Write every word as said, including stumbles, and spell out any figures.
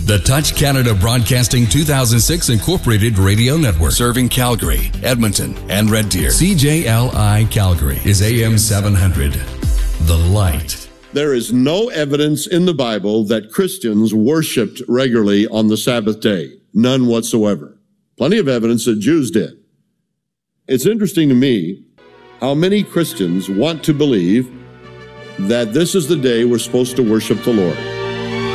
The Touch Canada Broadcasting two thousand six Incorporated Radio Network, serving Calgary, Edmonton, and Red Deer. C J L I Calgary is A M seven hundred. The Light. There is no evidence in the Bible that Christians worshiped regularly on the Sabbath day. None whatsoever. Plenty of evidence that Jews did. It's interesting to me how many Christians want to believe that this is the day we're supposed to worship the Lord.